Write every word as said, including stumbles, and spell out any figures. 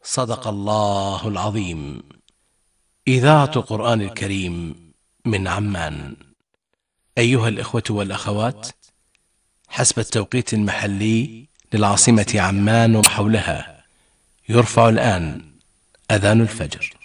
صدق الله العظيم. إذاعة قرآن الكريم من عمان. أيها الإخوة والأخوات، حسب التوقيت المحلي للعاصمة عمان وحولها، يرفع الآن أذان الفجر.